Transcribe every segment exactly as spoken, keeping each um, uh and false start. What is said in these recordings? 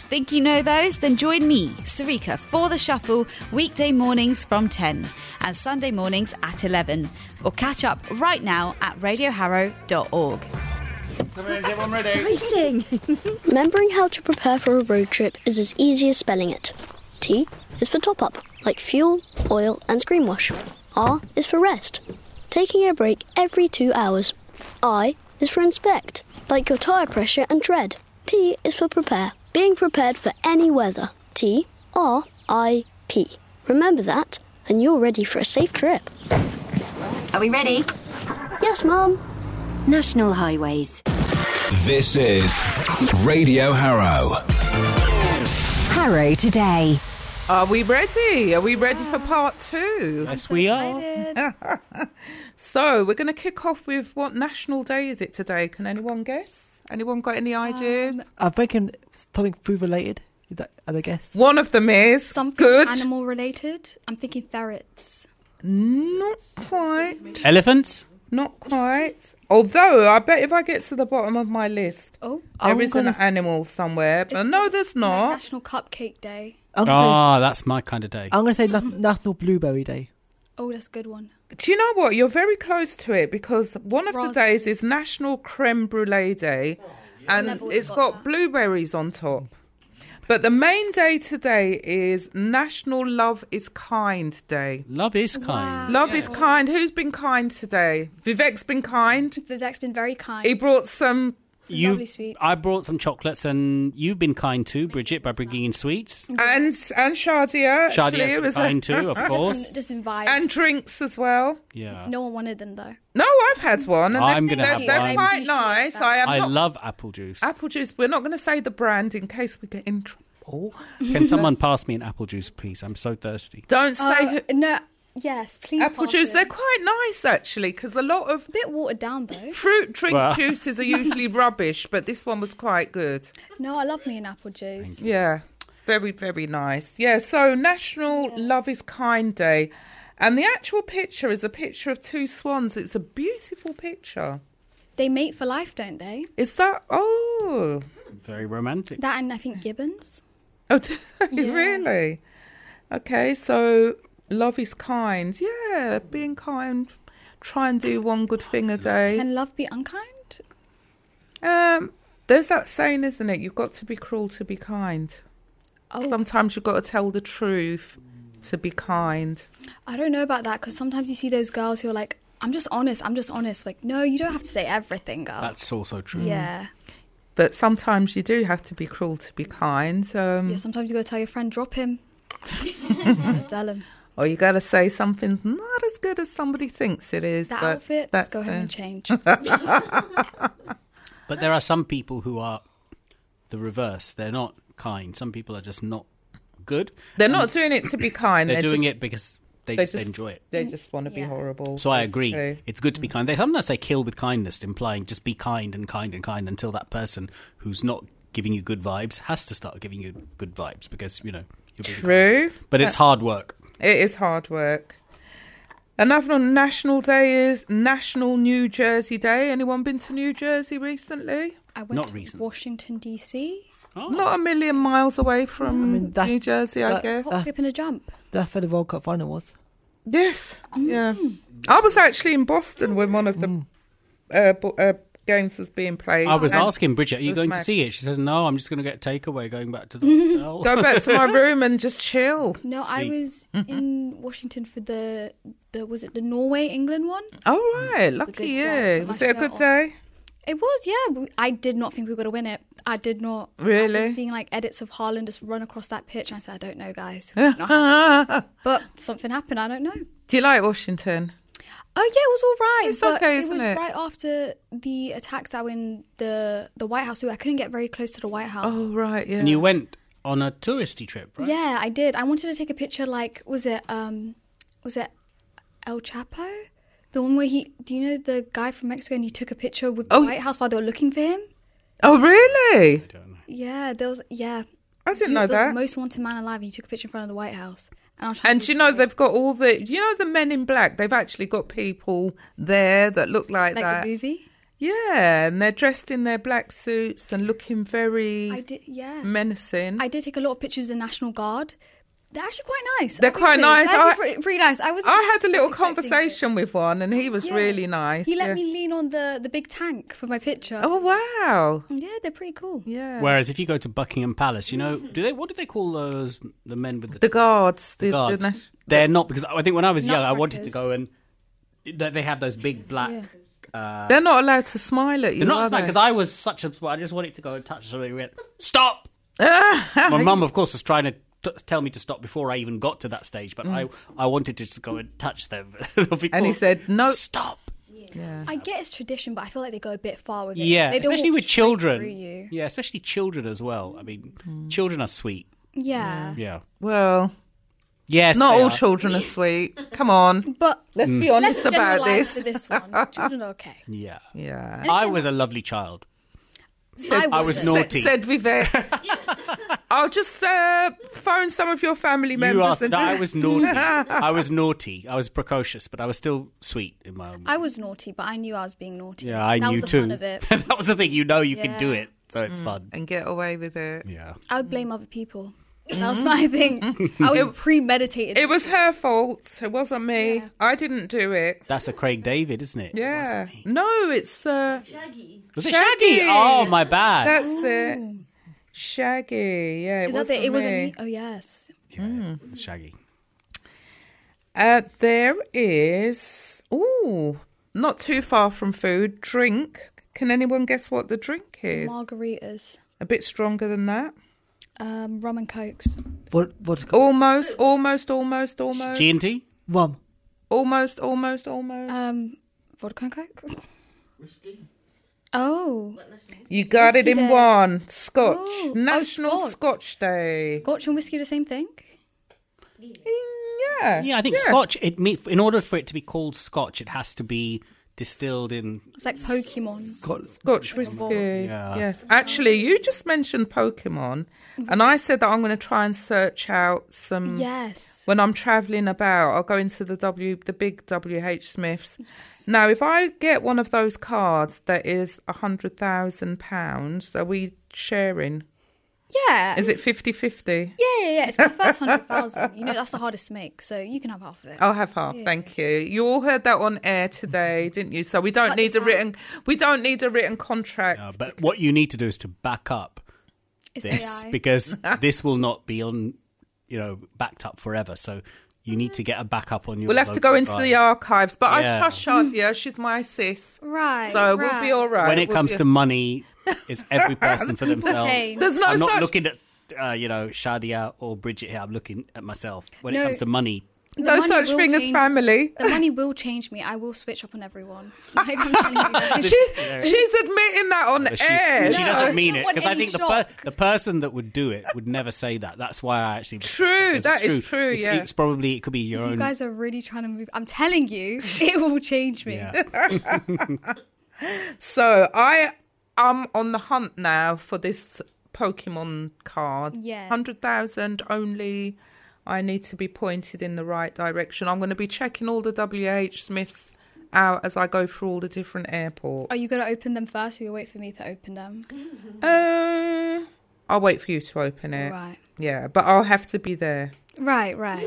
Think you know those? Then join me, Sarika, for The Shuffle, weekday mornings from ten and Sunday mornings at eleven. Or catch up right now at radio harrow dot org. Come in, everyone ready? Exciting! Remembering how to prepare for a road trip is as easy as spelling it. T is for top up, like fuel, oil and screen wash. R is for rest, taking a break every two hours. I is for inspect, like your tyre pressure and tread. P is for prepare, being prepared for any weather. T, R, I, P. Remember that, and you're ready for a safe trip. Are we ready? Yes, Mum. National Highways. This is Radio Harrow. Harrow Today. Are we ready? Are we ready for part two? Yes, we are. So, we're going to kick off with what national day is it today? Can anyone guess? Anyone got any ideas? Um, I'm thinking something food related. Is that, I guess. One of them is something good. Animal related. I'm thinking ferrets. Not quite. Elephants? Not quite. Although, I bet if I get to the bottom of my list, oh, there is an animal somewhere. But no, there's not. National Cupcake Day. Ah, oh, that's my kind of day. I'm going to say na- National Blueberry Day. Oh, that's a good one. Do you know what? You're very close to it because one of Raspberry. the days is National Creme Brulee Day, and it's got, got blueberries on top. But the main day today is National Love is Kind Day. Love is kind. Wow. Love yes. is kind. Who's been kind today? Vivek's been kind. Vivek's been very kind. He brought some... You, lovely sweets. I brought some chocolates, and you've been kind too, Bridget, by bringing in sweets. And and Shadia. Shadia's been kind too, of course. Just, just invite. And drinks as well. Yeah. No one wanted them though. No, I've had one. And I'm going to have they're, they're one. quite nice. I, am I not, love apple juice. Apple juice. We're not going to say the brand in case we get in trouble. Can someone pass me an apple juice, please? I'm so thirsty. Don't say... Uh, who- no... Yes, please. Apple juice, they're quite nice actually, because a lot of... A bit watered down though. Fruit drink well. juices are usually rubbish, but this one was quite good. No, I love me an apple juice. Yeah, very, very nice. Yeah, so National yeah. Love is Kind Day. And the actual picture is a picture of two swans. It's a beautiful picture. They mate for life, don't they? Is that... Oh. Very romantic. That and I think gibbons. Oh, do they Yeah. really? Okay, so... Love is kind. Yeah, being kind. Try and do one good thing a day. Can love be unkind? Um, there's that saying, isn't it? You've got to be cruel to be kind. Oh. Sometimes you've got to tell the truth to be kind. I don't know about that because sometimes you see those girls who are like, I'm just honest, I'm just honest. Like, no, you don't have to say everything, girl. That's also true. Yeah. But sometimes you do have to be cruel to be kind. Um, yeah, sometimes you got to tell your friend, drop him. Tell him. Or you got to say something's not as good as somebody thinks it is. That but outfit, let's go home uh, and change. But there are some people who are the reverse. They're not kind. Some people are just not good. They're not doing it to be kind. They're, they're doing just, it because they, they just, just enjoy it. They just want to be Yeah. horrible. So I agree. basically. It's good to be kind. They sometimes say kill with kindness, implying just be kind and kind and kind until that person who's not giving you good vibes has to start giving you good vibes because, you know, you're being True. kind. But it's hard work. It is hard work. Another national day is National New Jersey Day. Anyone been to New Jersey recently? I went Not to recent. Washington, D C. Oh. Not a million miles away from I mean, that- New Jersey, I that- guess. Hop, skip and a jump. That's where the World Cup final was. Yes, yeah. I was actually in Boston when one of the Mm. uh, bo- uh, games was being played. I was And asking Bridget, are you was going mad. to see it? She said, no, I'm just going to get takeaway going back to the hotel. Go back to my room and just chill. No, I Sleep. was in Washington for the, the was it the Norway England one? Oh, right. a Lucky good you. day. Put Was my it a shirt good on. day? It was, yeah. We- I did not think we were going to win it. I did not. Really? I've been seeing like edits of Haaland just run across that pitch, and I said, I don't know, guys. Not happening. But something happened. I don't know. Do you like Washington? Oh yeah, it was all right. It's but okay, it isn't was it? right after the attacks that were in the the White House. So I couldn't get very close to the White House. Oh, right, yeah. And you went on a touristy trip, right? Yeah, I did. I wanted to take a picture. Like, was it um, was it El Chapo? The one where he, do you know the guy from Mexico, and he took a picture with the Oh. White House while they were looking for him? Oh, really? I don't know. Yeah, there was. Yeah, I didn't he know was the that. most wanted man alive. And he took a picture in front of the White House. And, I was trying And to do you know like, they've got all the, you know the Men in Black? They've actually got people there that look like, like that. the movie. Yeah, and they're dressed in their black suits and looking very I did, yeah. menacing. I did take a lot of pictures of the National Guard. They're actually quite nice. They're I'll be quite honest. nice. They're I- pretty, pretty nice. I was. I had a little expecting conversation it. with one, and he was Yeah. really nice. He let yeah. me lean on the the big tank for my picture. Oh wow! Yeah, they're pretty cool. Yeah. Whereas if you go to Buckingham Palace, you know, do they? What do they call those? The men with the, the guards, the, the guards. the nat- They're not, because I think when I was young, I wanted to Nutcrackers. go and they they have those big black. Yeah. Uh, they're not allowed to smile at you. they're not are they? because I was such a. I just wanted to go and touch somebody. We went, stop. My mum, of course, was trying to t- tell me to stop before I even got to that stage, but I I wanted to just go and touch them. And he said, "No, stop." Yeah. I get it's tradition, but I feel like they go a bit far with it. Yeah, They don't especially walk with straight children. through you. Yeah, especially children as well. I mean, children are sweet. Yeah. Yeah. Well, Yes. not they all are. children are sweet. Come on, But let's be let's honest about generalise this. for this one. Children are okay. Yeah. Yeah. I was a lovely child. Said, I was said- naughty. Said Vivek. I'll just uh, phone some of your family members. You asked. and No, I was naughty. I was naughty. I was precocious, but I was still sweet in my own. I was naughty, but I knew I was being naughty. Yeah, I that knew was the too. Fun of it. That was the thing. You know, you can do Yeah. it, so it's fun. and get away with it. Yeah. I would blame other people. That was my thing. I was premeditated. It was her fault. It wasn't me. Yeah. I didn't do it. That's a Craig David, isn't it? Yeah. No, it's uh, Was it Shaggy. Shaggy? Oh, my bad. that's it. Shaggy. Yeah, it Is that wasn't the, it wasn't me. me? Oh yes. Yeah, Shaggy. Uh, there is. Ooh, not too far from food. Drink. Can anyone guess what the drink is? Margaritas, A bit stronger than that. um, rum and cokes. What? What's it called? Almost, almost, almost, almost, G and T? Rum. almost, almost, almost. Um, vodka and coke. Oh, You got it whiskey in day. one. Scotch. Oh, oh, National Scotch. Scotch Day. Scotch and whiskey, the same thing. Yeah. Yeah, I think Scotch. It me- in order for it to be called Scotch, it has to be distilled in. It's like Pokemon. Scotch whiskey. Yeah. Yes. Actually, you just mentioned Pokemon, and I said that I'm going to try and search out some. Yes. When I'm travelling about, I'll go into the W, the big W H Smiths. Now, if I get one of those cards that is a hundred thousand pounds, are we sharing? Yeah. Is it fifty-fifty? Yeah, yeah, yeah. It's my first hundred thousand. You know, that's the hardest to make, so you can have half of it. I'll have half. Thank you. You all heard that on air today, didn't you? So we don't Cut need this a written. We don't need a written contract. Uh, but what you need to do is to back up It's this A I. because this will not be on, you know, backed up forever. So you need to get a backup on your. We'll have to go local into drive. the archives, but Yeah. I trust Shadia. She's my sis, Right. so right. we'll be all right. When it We'll comes be- to money, it's every person for themselves. Okay. there's no I'm not such. looking at, uh, you know, Shadia or Bridget here. I'm looking at myself. When it No. comes to money, The no money such will thing as change- family. The money will change me. I will switch up on everyone. Like, I'm telling you. She's she's admitting that on But she, air. she No. doesn't mean I it don't want because I any think the per, shock. the person that would do it would never say that. That's why I actually True, because that it's is true, It's, yeah. it's probably it could be your You own. guys are really trying to move. I'm telling you, it will change me. Yeah. So I am on the hunt now for this Pokemon card. Yeah. Hundred thousand only. I need to be pointed in the right direction. I'm going to be checking all the W H Smiths out as I go through all the different airports. Are you going to open them first, or you wait for me to open them? Uh, I'll wait for you to open it. Right. Yeah, but I'll have to be there. Right, right.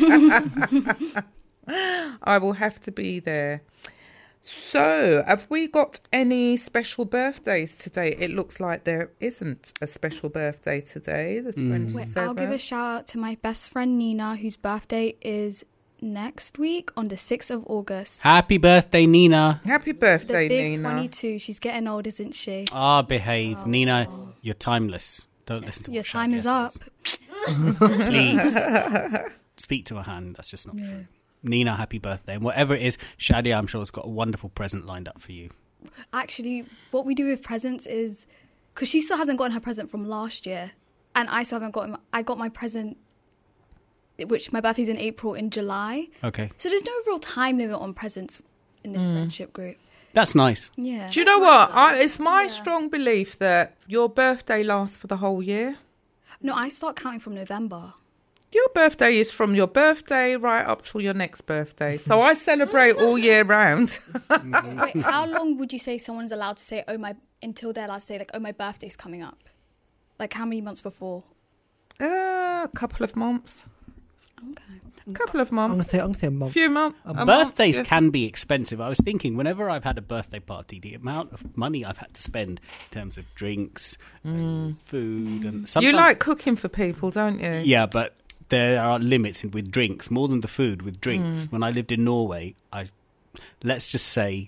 I will have to be there. So, have we got any special birthdays today? It looks like there isn't a special birthday today. The twenty-seventh. Wait, I'll give a shout out to my best friend Nina, whose birthday is next week on the sixth of August. Happy birthday, Nina. Happy The birthday, big Nina. twenty-two. She's getting old, isn't she? Ah, behave, Nina. You're timeless. Don't listen to Your what time Shadia is up. says. Please speak to a hand. That's just not true. Nina, happy birthday. And whatever it is, Shadia, I'm sure, has got a wonderful present lined up for you. Actually, what we do with presents is, because she still hasn't gotten her present from last year, and I still haven't gotten. My, I got my present, which my birthday's in April, in July. Okay. So there's no real time limit on presents in this friendship group. That's nice. Yeah. Do you know what? I, it's my strong belief that your birthday lasts for the whole year. No, I start counting from November. Your birthday is from your birthday right up till your next birthday. So I celebrate all year round. Wait, how long would you say someone's allowed to say, oh, my, until they're allowed to say, like, oh, my birthday's coming up? Like, how many months before? Uh, a couple of months. Okay. A couple of I'm months. gonna say I'm gonna say a month. Few months. Um, Birthdays month, yeah. can be expensive. I was thinking, whenever I've had a birthday party, the amount of money I've had to spend in terms of drinks, mm. food, and sometimes... You like cooking for people, don't you? Yeah, but there are limits with drinks, more than the food. With drinks, mm. when I lived in Norway, I let's just say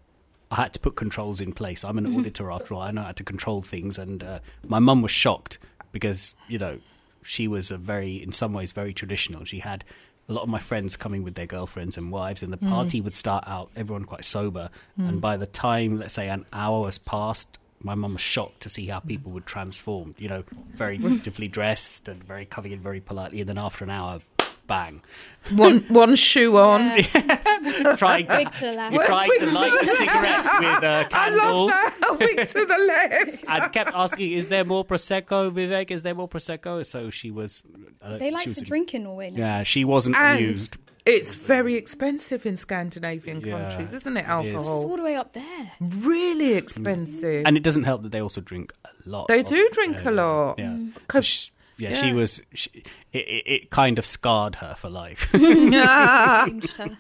I had to put controls in place. I'm an auditor after all. I know how to control things, and uh, my mum was shocked because, you know, she was a very, in some ways, very traditional. She had a lot of my friends coming with their girlfriends and wives, and the party mm. would start out, everyone quite sober. Mm. And by the time, let's say, an hour was passed, my mum was shocked to see how people would transform, you know, very beautifully dressed and very coming in very politely. And then after an hour, bang. One one shoe on. Yeah. trying to, Wig to the left. you're trying to light a cigarette with a candle. I love that. Wig to the left. And kept asking, is there more Prosecco, Vivek? Is there more Prosecco? So she was... Uh, They like she was, to drink in Norway now. Yeah, she wasn't And amused. It's very expensive in Scandinavian Yeah, countries, isn't it, it is. alcohol? It's all the way up there. Really expensive. And it doesn't help that they also drink a lot. They of- do drink yeah, a lot. Yeah. Mm. So 'Cause- she, yeah, yeah. she was... She, it, it, it kind of scarred her for life. Changed her.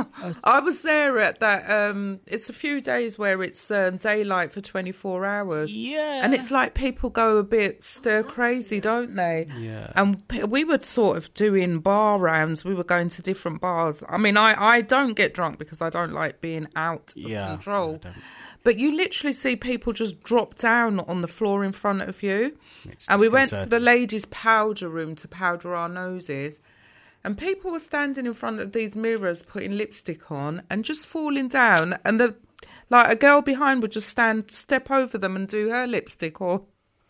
I was there at that. Um, it's a few days where it's um, daylight for twenty-four hours. Yeah. And it's like people go a bit stir crazy, don't they? Yeah. And p- we were sort of doing bar rounds. We were going to different bars. I mean, I, I don't get drunk because I don't like being out of Yeah, control. I don't- But you literally see people just drop down on the floor in front of you. It's And we went to disconcerting. the ladies' powder room to powder our noses. And people were standing in front of these mirrors putting lipstick on and just falling down. And the like a girl behind would just stand, step over them and do her lipstick. Or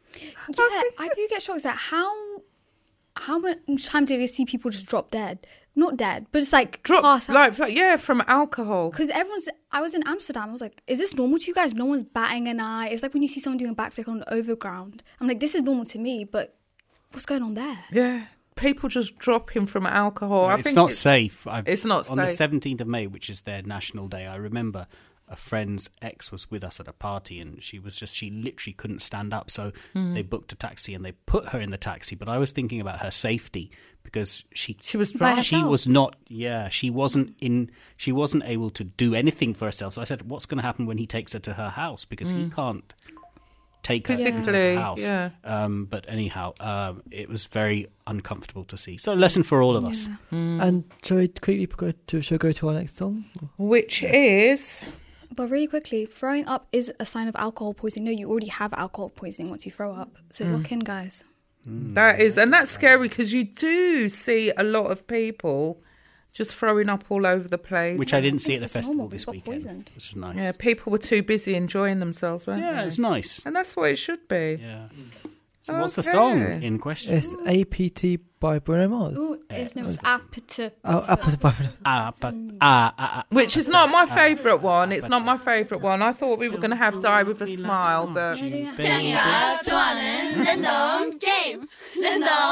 Yeah, I do get shocked at how how much time do they see people just drop dead? Not dead, but it's like drop, pass out. like, like yeah, from alcohol. Because everyone's, I was in Amsterdam, I was like, is this normal to you guys? No one's batting an eye. It's like when you see someone doing a backflip on the overground. I'm like, this is normal to me, but what's going on there? Yeah, people just dropping from alcohol. I it's think not it's, safe. I've, It's not on the safe. seventeenth of May, which is their national day. I remember a friend's ex was with us at a party, and she was just she literally couldn't stand up. So Mm. they booked a taxi and they put her in the taxi. But I was thinking about her safety because she She was By drunk. she herself. was not yeah she wasn't in she wasn't able to do anything for herself. So I said, what's going to happen when he takes her to her house, because he can't take her to Physically, her house. yeah. Um, but anyhow, um, it was very uncomfortable to see. So a lesson for all of us. And shall we quickly go to shall we go to our next song? Which is... But really quickly, throwing up is a sign of alcohol poisoning. No, you already have alcohol poisoning once you throw up. So look in, guys. That is, and that's scary because you do see a lot of people just throwing up all over the place. Which I didn't see at the It's festival normal, this people got weekend. poisoned. Which was nice. Yeah, people were too busy enjoying themselves, weren't Yeah, they? it was nice. And that's what it should be. Yeah. So what's the Okay. song in question? It's A P T by Bruno Mars. Ooh, it's no, it's apta. Oh, Apple by Ah, but ah, ah, ah, Which is not my favourite one. It's not my favourite one. I thought we were going to have Die With a Smile, but... baby. 좋아하는 랜덤 게임 랜덤